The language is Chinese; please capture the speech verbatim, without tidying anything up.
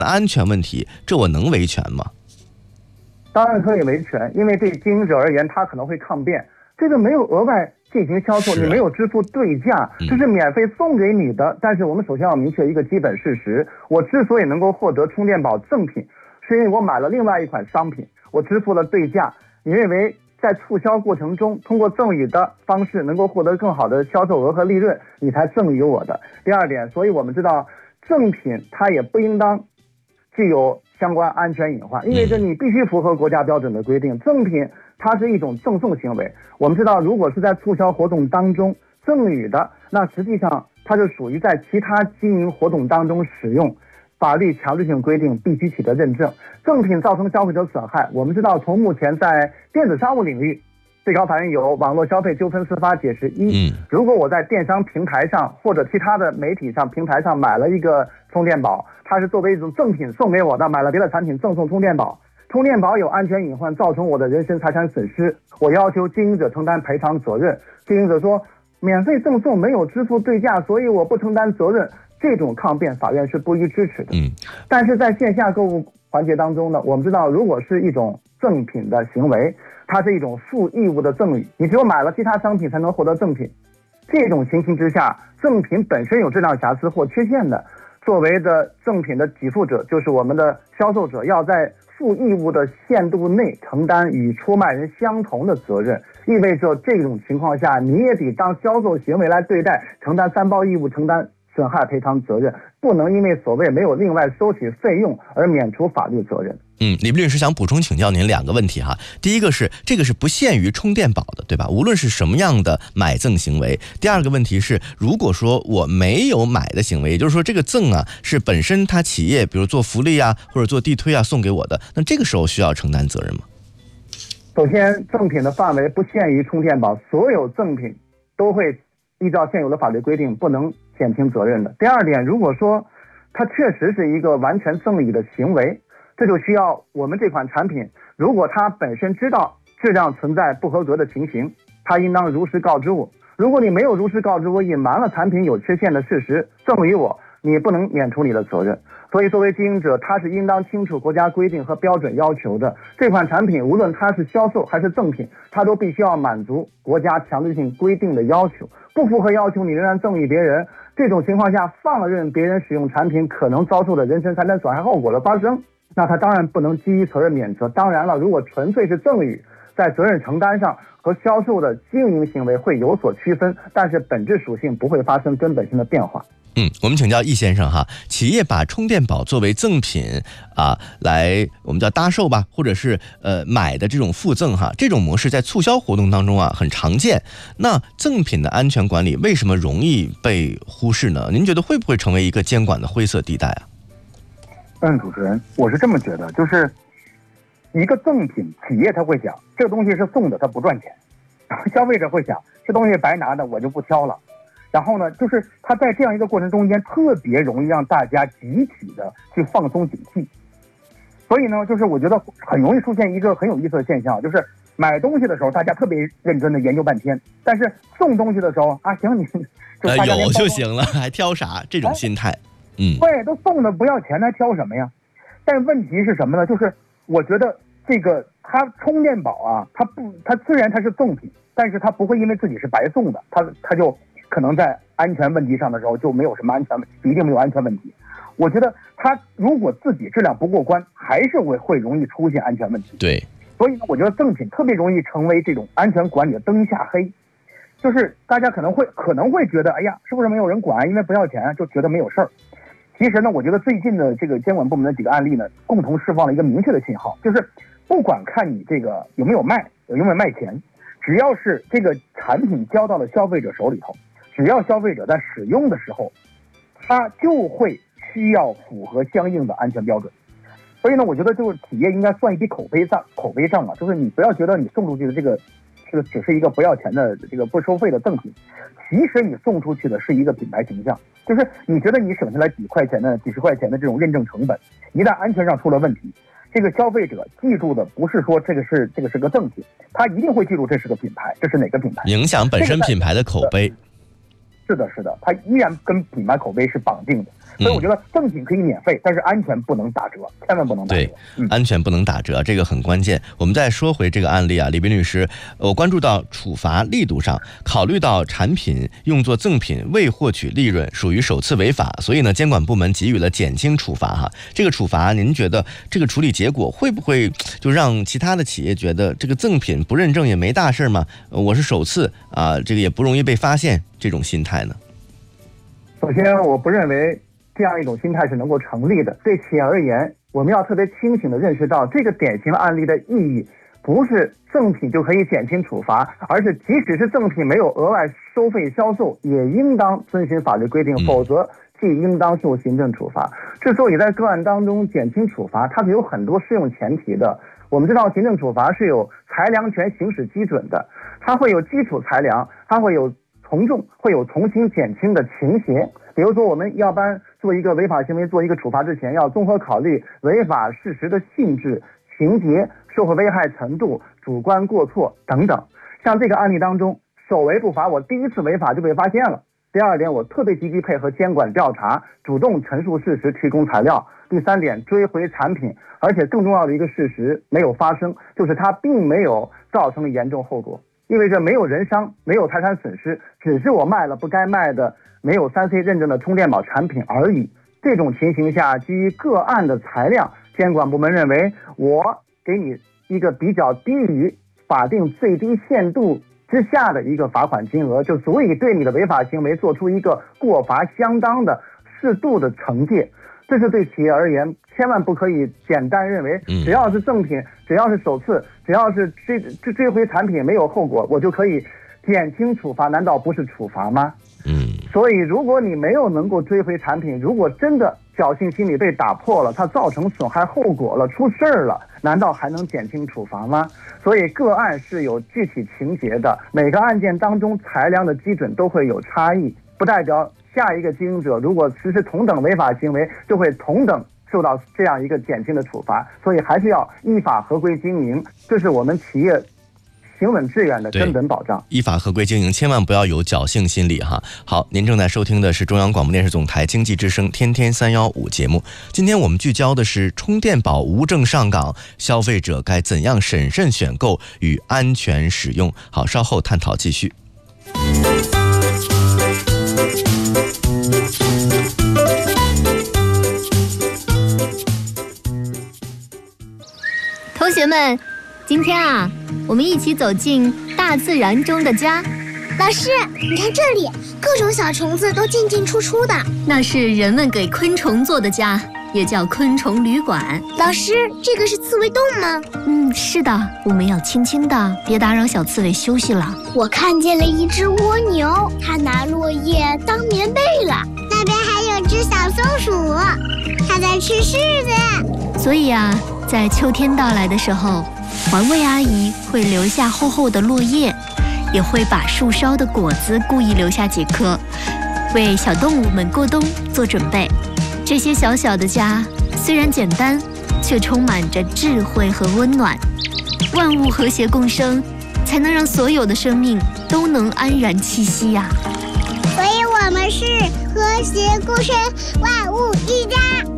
安全问题，这我能维权吗？ 当然可以维权，因为对经营者而言，他可能会抗辩，这个没有额外进行销售，你没有支付对价，这是免费送给你的。但是我们首先要明确一个基本事实，我之所以能够获得充电宝赠品，是因为我买了另外一款商品，我支付了对价。你认为在促销过程中通过赠与的方式能够获得更好的销售额和利润，你才赠与我的。第二点，所以我们知道赠品它也不应当具有相关安全隐患，因为这你必须符合国家标准的规定。赠品它是一种赠送行为，我们知道如果是在促销活动当中赠与的，那实际上它就属于在其他经营活动当中使用，法律强制性规定必须取得认证。赠品造成消费者损害，我们知道从目前在电子商务领域，最高法院有网络消费纠纷司法解释一，如果我在电商平台上或者其他的媒体上平台上买了一个充电宝，它是作为一种赠品送给我的，买了别的产品赠送充电宝，充电宝有安全隐患，造成我的人身财产损失，我要求经营者承担赔偿责任。经营者说免费赠送没有支付对价，所以我不承担责任，这种抗辩法院是不予支持的。嗯，但是在线下购物环节当中呢，我们知道如果是一种赠品的行为，它是一种负义务的赠与，你只有买了其他商品才能获得赠品。这种情形之下，赠品本身有质量瑕疵或缺陷的，作为的赠品的给付者，就是我们的销售者，要在负义务的限度内承担与出卖人相同的责任，意味着这种情况下，你也得当销售行为来对待，承担三包义务，承担损害赔偿责任，不能因为所谓没有另外收取费用而免除法律责任。 嗯，李律师想补充请教您两个问题哈。第一个是这个是不限于充电宝的，对吧？无论是什么样的买赠行为。第二个问题是，如果说我没有买的行为，也就是说这个赠啊是本身它企业比如做福利啊或者做地推啊送给我的，那这个时候需要承担责任吗？ 首先，赠品的范围不限于充电宝，所有赠品都会依照现有的法律规定不能减轻责任的。第二点，如果说它确实是一个完全赠与的行为，这就需要我们这款产品，如果它本身知道质量存在不合格的情形，它应当如实告知我。如果你没有如实告知我，隐瞒了产品有缺陷的事实，赠与我，你不能免除你的责任。所以作为经营者，他是应当清楚国家规定和标准要求的。这款产品无论它是销售还是赠品，它都必须要满足国家强制性规定的要求。不符合要求，你仍然赠与别人，这种情况下放任别人使用产品可能遭受的人身财产损害后果的发生，那他当然不能基于责任免责。当然了，如果纯粹是赠与，在责任承担上和销售的经营行为会有所区分，但是本质属性不会发生根本性的变化。 嗯，我们请教易先生哈，企业把充电宝作为赠品啊，来我们叫搭售吧，或者是呃买的这种附赠哈，这种模式在促销活动当中啊很常见。那赠品的安全管理为什么容易被忽视呢？您觉得会不会成为一个监管的灰色地带啊？ 嗯，主持人，我是这么觉得，就是一个赠品，企业他会想这个东西是送的，它不赚钱；消费者会想这东西白拿的，我就不挑了。然后呢，就是他在这样一个过程中间，特别容易让大家集体的去放松警惕。所以呢，就是我觉得很容易出现一个很有意思的现象，就是买东西的时候大家特别认真的研究半天，但是送东西的时候啊，行你就大家、 呃、有就行了，还挑啥？这种心态，嗯， 对，都送的不要钱，还挑什么呀？但问题是什么呢？就是我觉得这个它充电宝啊，它不，它虽然它是赠品，但是它不会因为自己是白送的，它它就可能在安全问题上的时候就没有什么安全，一定没有安全问题。我觉得它如果自己质量不过关，还是会会容易出现安全问题。 对， 所以呢，我觉得赠品特别容易成为这种安全管理的灯下黑，就是大家可能会可能会觉得，哎呀，是不是没有人管？因为不要钱，就觉得没有事儿。其实呢，我觉得最近的这个监管部门的几个案例呢，共同释放了一个明确的信号，就是不管看你这个有没有卖，有没有卖钱，只要是这个产品交到了消费者手里头，只要消费者在使用的时候，他就会需要符合相应的安全标准。所以呢，我觉得就是企业应该算一笔口碑账，口碑账啊，就是你不要觉得你送出去的这个这个只是一个不要钱的这个不收费的赠品，其实你送出去的是一个品牌形象，就是你觉得你省下来几块钱的、几十块钱的这种认证成本，一旦安全上出了问题，这个消费者记住的不是说这个是这个是个赠品，他一定会记住这是个品牌，这是哪个品牌， 影响本身品牌的口碑。 是的，是的，它依然跟品牌口碑是绑定的。 所以我觉得赠品可以免费，但是安全不能打折，千万不能打折。 对，嗯、安全不能打折，这个很关键。我们再说回这个案例啊，李斌律师，我关注到处罚力度上，考虑到产品用作赠品未获取利润，属于首次违法，所以呢，监管部门给予了减轻处罚哈。这个处罚，您觉得这个处理结果会不会就让其他的企业觉得这个赠品不认证也没大事嘛？我是首次啊，这个也不容易被发现，这种心态呢？ 首先，我不认为这样一种心态是能够成立的。对企业而言，我们要特别清醒地认识到，这个典型案例的意义不是赠品就可以减轻处罚，而是即使是赠品没有额外收费销售，也应当遵循法律规定，否则即应当受行政处罚。之所以在个案当中减轻处罚，它是有很多适用前提的。我们知道行政处罚是有裁量权行使基准的，它会有基础裁量，它会有从重，会有从轻减轻的情节。比如说，我们要般做一个违法行为，做一个处罚之前，要综合考虑违法事实的性质、情节、社会危害程度、主观过错等等。像这个案例当中，首违不罚，我第一次违法就被发现了。第二点，我特别积极配合监管调查，主动陈述事实，提供材料。第三点，追回产品，而且更重要的一个事实没有发生，就是它并没有造成严重后果，意味着没有人伤，没有财产损失，只是我卖了不该卖的没有 三 C 认证的充电宝产品而已。这种情形下，基于个案的裁量，监管部门认为我给你一个比较低于法定最低限度之下的一个罚款金额，就足以对你的违法行为做出一个过罚相当的适度的惩戒。这是对企业而言，千万不可以简单认为只要是赠品，只要是首次，只要是追追追回产品没有后果，我就可以减轻处罚，难道不是处罚吗？ 嗯， 所以如果你没有能够追回产品，如果真的侥幸心理被打破了，它造成损害后果了，出事儿了，难道还能减轻处罚吗？所以个案是有具体情节的，每个案件当中裁量的基准都会有差异，不代表下一个经营者如果实施同等违法行为，就会同等受到这样一个减轻的处罚。所以还是要依法合规经营，这是我们企业行稳致远的根本保障。 依法合规经营，千万不要有侥幸心理哈。好，您正在收听的是中央广播电视总台经济之声天天三幺五节目。今天我们聚焦的是充电宝无证上岗，消费者该怎样审慎选购与安全使用？好，稍后探讨继续。 同学们，今天啊，我们一起走进大自然中的家。 老师，你看这里，各种小虫子都进进出出的。 那是人们给昆虫做的家，也叫昆虫旅馆。 老师，这个是刺猬洞吗？ 嗯，是的，我们要轻轻的，别打扰小刺猬休息了。 我看见了一只蜗牛，它拿落叶当棉被了。那边还有只小松鼠，它在吃柿子。 所以啊，在秋天到来的时候，环卫阿姨会留下厚厚的落叶，也会把树梢的果子故意留下几颗，为小动物们过冬做准备。这些小小的家虽然简单，却充满着智慧和温暖。万物和谐共生，才能让所有的生命都能安然栖息呀、 所以我们是和谐共生，万物一家。